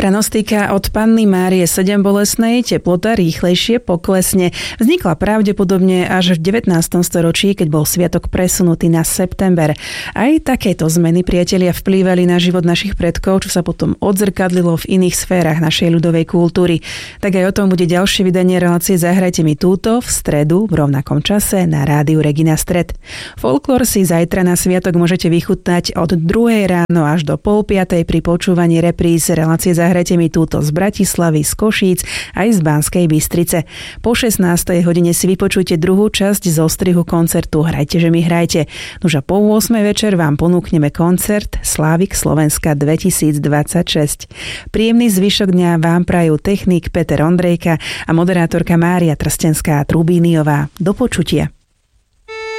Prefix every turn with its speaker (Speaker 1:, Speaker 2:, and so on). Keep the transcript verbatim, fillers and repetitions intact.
Speaker 1: Pranostika od Panny Márie Sedembolestnej, teplota rýchlejšie poklesne. Vznikla pravdepodobne až v devätnástom storočí, keď bol sviatok presunutý na september. Aj takéto zmeny, priatelia, vplývali na život našich predkov, čo sa potom odzrkadlilo v iných sférach našej ľudovej kultúry. Tak aj o tom bude ďalšie vydanie relácie Zahrajte mi túto v stredu v rovnakom čase na rádiu Regina Stred. Folklór si zajtra na sviatok môžete vychutnať od druhej ráno až do pol piatej pri počúvaní repríz relácie Zahrajte mi túto z Bratislavy, z Košíc aj z Banskej Bystrice. Po šestnástej hodine si vypočujte druhú časť zo strihu koncertu Hrajte, že mi hrajte. Nož a po ôsmej večer vám ponúkneme koncert Slávik Slovenska dvetisícdvadsaťšesť. Príjemný zvyšok dňa vám prajú technik Peter Ondrejka a moderátorka Mária Trstenská Trubíniová. Do počutia.